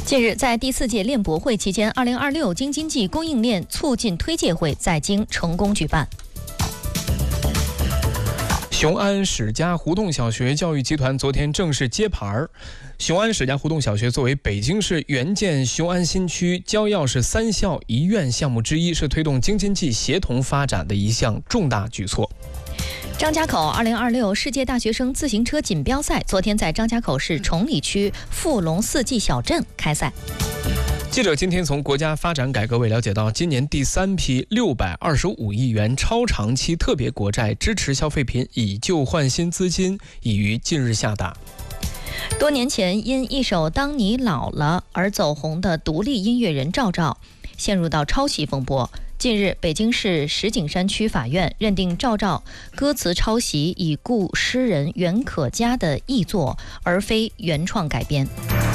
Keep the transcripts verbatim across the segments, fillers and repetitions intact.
近日，在第四届链博会期间，二零二六京津冀供应链促进推介会在京成功举办。 雄安史家胡同小学教育集团昨天正式揭牌儿。雄安史家胡同小学作为北京市援建雄安新区交钥匙三校一院项目之一，是推动京津冀协同发展的一项重大举措。 张家口二零二六世界大学生自行车锦标赛昨天在张家口市崇礼区富龙四季小镇开赛。 记者今天从国家发展改革委了解到，今年第三批六百二十五亿元超长期特别国债支持消费品以旧换新资金已于近日下达。 多年前因一首《当你老了》而走红的独立音乐人赵照陷入到抄袭风波。近日，北京市石景山区法院认定赵照歌词抄袭已故诗人袁可嘉的译作，而非原创改编。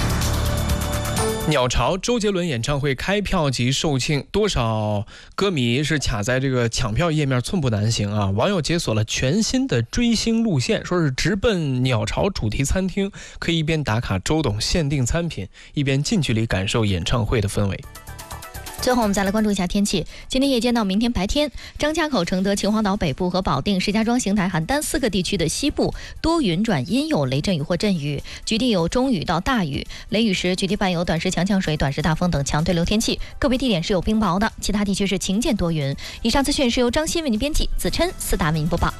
鸟巢周杰伦演唱会开票及售罄，多少歌迷是卡在这个抢票页面寸步难行啊！网友解锁了全新的追星路线，说是直奔鸟巢主题餐厅，可以一边打卡周董限定餐品，一边近距离感受演唱会的氛围。 最后我们再来关注一下天气。今天夜间到明天白天，张家口、承德、秦皇岛北部和保定、石家庄、邢台、邯郸四个地区的西部多云转阴，有雷阵雨或阵雨，局地有中雨到大雨，雷雨时局地伴有短时强降水、短时大风等强对流天气，个别地点是有冰雹的，其他地区是晴见多云。以上资讯是由张鑫为您编辑，子琛、四大为您播报。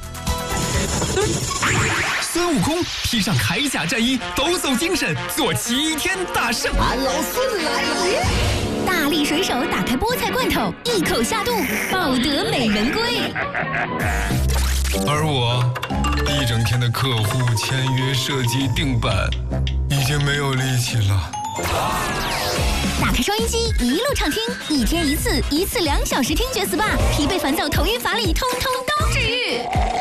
孙悟空披上铠甲战衣，抖擞精神，做齐天大圣。 俺老孙来了！ 大力水手打开菠菜罐头，一口下肚，抱得美人归。 而我一整天的客户签约、设计、定版，已经没有力气了。 打开收音机，一路畅听，一天一次，一次两小时听觉 S P A， 疲惫烦躁、头晕乏力，通通都治愈。